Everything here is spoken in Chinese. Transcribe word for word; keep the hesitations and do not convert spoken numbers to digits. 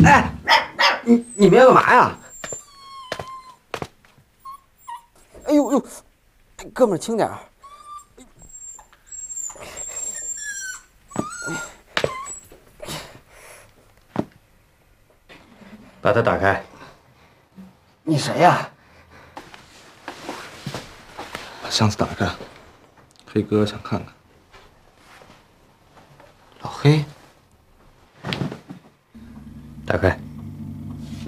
哎，你你们要干嘛呀？哎呦呦，哥们儿轻点儿。 把它打开。 你谁呀？ 把箱子打开，黑哥想看看。 老黑。 打开。